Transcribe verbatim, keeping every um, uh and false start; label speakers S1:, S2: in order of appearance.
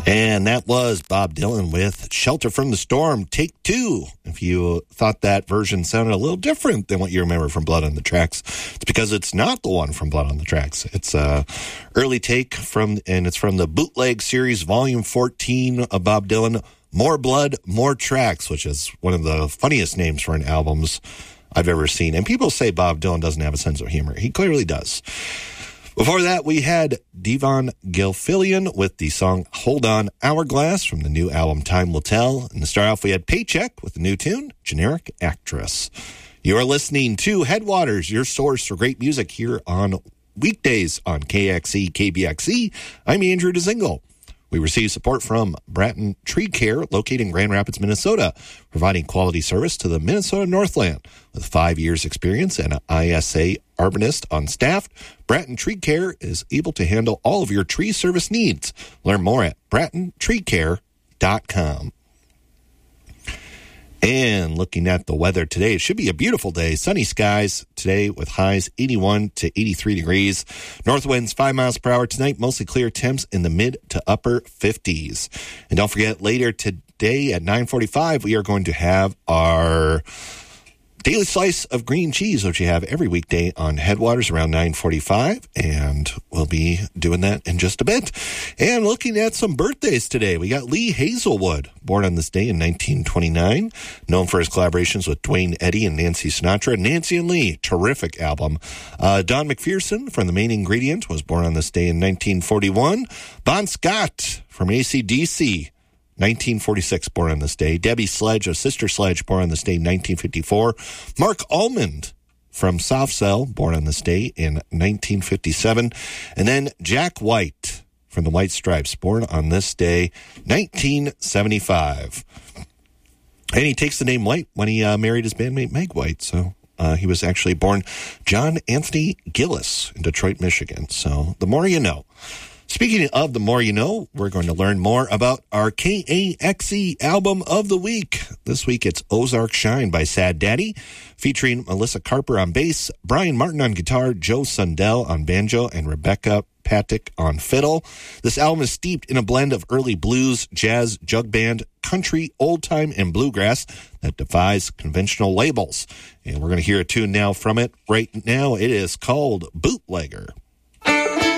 S1: And that was Bob Dylan with Shelter from the Storm, Take Two. If you thought that version sounded a little different than what you remember from Blood on the Tracks, it's because it's not the one from Blood on the Tracks. It's a early take from, and it's from the Bootleg Series, Volume fourteen of Bob Dylan, More Blood, More Tracks, which is one of the funniest names for an albums I've ever seen. And people say Bob Dylan doesn't have a sense of humor. He clearly does. Before that, we had Devon Gilfillian with the song Hold On Hourglass from the new album Time Will Tell. And to start off, we had Paycheck with the new tune, Generic Actress. You are listening to Headwaters, your source for great music here on weekdays on K X E, K B X E. I'm Andrew DeZingle. We receive support from Bratton Tree Care, located in Grand Rapids, Minnesota, providing quality service to the Minnesota Northland. With five years' experience and an I S A arborist on staff, Bratton Tree Care is able to handle all of your tree service needs. Learn more at bratton tree care dot com. And looking at the weather today, it should be a beautiful day. Sunny skies today with highs eighty-one to eighty-three degrees. North winds five miles per hour tonight. Mostly clear temps in the mid to upper fifties. And don't forget, later today at nine forty-five, we are going to have our Daily Slice of Green Cheese, which you have every weekday on Headwaters around nine forty-five, and we'll be doing that in just a bit. And looking at some birthdays today, we got Lee Hazelwood, born on this day in nineteen twenty-nine, known for his collaborations with Dwayne Eddy and Nancy Sinatra. Nancy and Lee, terrific album. Uh, Don McPherson from The Main Ingredient was born on this day in nineteen forty-one. Bon Scott from A C D C, nineteen forty-six, born on this day. Debbie Sledge of Sister Sledge, born on this day, nineteen fifty-four. Mark Almond from Soft Cell, born on this day in nineteen fifty-seven. And then Jack White from the White Stripes, born on this day, nineteen seventy-five. And he takes the name White when he uh, married his bandmate Meg White. So uh, he was actually born John Anthony Gillis in Detroit, Michigan. So the more you know. Speaking of the more you know, we're going to learn more about our K A X E album of the week. This week it's Ozark Shine by Sad Daddy, featuring Melissa Carper on bass, Brian Martin on guitar, Joe Sundell on banjo, and Rebecca Patek on fiddle. This album is steeped in a blend of early blues, jazz, jug band, country, old time, and bluegrass that defies conventional labels. And we're going to hear a tune now from it. Right now it is called Bootlegger.